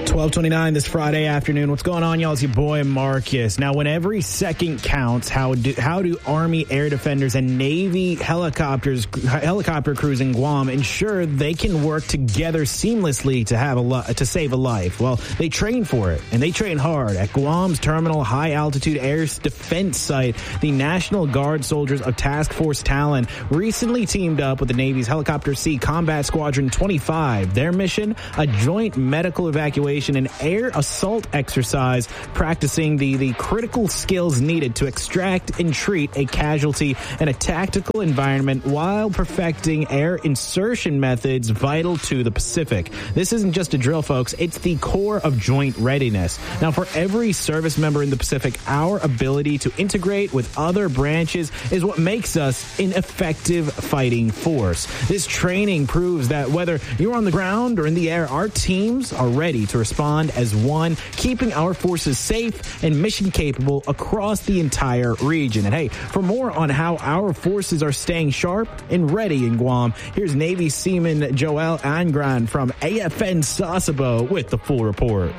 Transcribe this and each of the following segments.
12:29 this Friday afternoon. What's going on, y'all? It's your boy Marcus. Now, when every second counts, how do Army air defenders and Navy helicopter crews in Guam ensure they can work together seamlessly to save a life? Well, they train for it, and they train hard. At Guam's Terminal High Altitude Air Defense Site, the National Guard soldiers of Task Force Talon recently teamed up with the Navy's Helicopter C Combat Squadron 25. Their mission, a joint medical evacuation and air assault exercise, practicing the critical skills needed to extract and treat a casualty in a tactical environment while perfecting air insertion methods vital to the Pacific. This isn't just a drill, folks. It's the core of joint readiness. Now, for every service member in the Pacific, our ability to integrate with other branches is what makes us an effective fighting force. This training proves that whether you're on the ground or in the air, our teams are ready to respond as one, keeping our forces safe and mission capable across the entire region. And hey, for more on how our forces are staying sharp and ready in Guam, here's Navy Seaman Joel Angran from AFN Sasebo with the full report.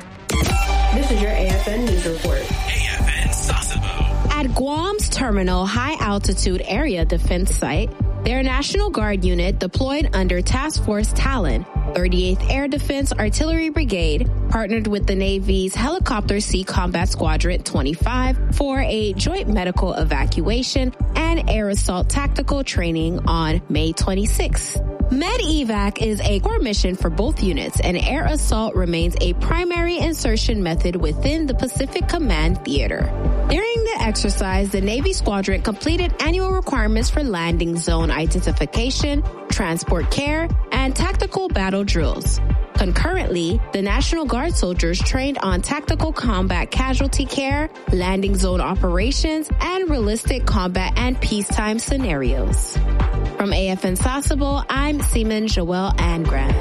This is your AFN News Report. AFN Sasebo. At Guam's Terminal High Altitude Area Defense Site, their National Guard unit deployed under Task Force Talon, 38th Air Defense Artillery Brigade, partnered with the Navy's Helicopter C Combat Squadron 25 for a joint medical evacuation and air assault tactical training on May 26th. Med-Evac is a core mission for both units, and air assault remains a primary insertion method within the Pacific Command Theater. During the exercise, the Navy squadron completed annual requirements for landing zone identification, transport care, and tactical battle drills. Concurrently, the National Guard soldiers trained on tactical combat casualty care, landing zone operations, and realistic combat and peacetime scenarios. From AFN Sasebo, I'm Seaman Joel Angran.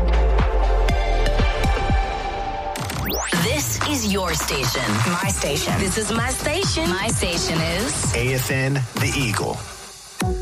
This is your station. My station. This is my station. My station is AFN The Eagle.